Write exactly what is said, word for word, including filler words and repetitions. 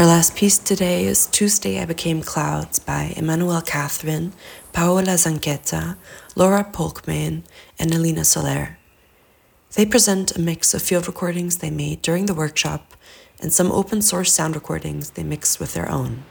Our last piece today is Tuesday I Became Clouds by Emmanuel Catherine, Paola Zanchetta, Laura Polkman, and Alina Soler. They present a mix of field recordings they made during the workshop and some open source sound recordings they mixed with their own.